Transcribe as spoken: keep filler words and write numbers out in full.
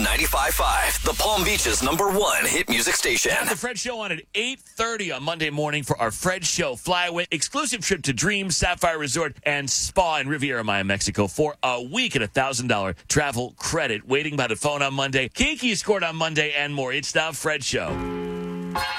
ninety-five point five, the Palm Beach's number one hit music station. Have the Fred Show on at eight thirty on Monday morning for our Fred Show Flyaway exclusive trip to Dream Sapphire Resort and Spa in Riviera Maya, Mexico for a week at a one thousand dollars travel credit. Waiting by the phone on Monday. Kiki scored on Monday and more. It's the Fred Show.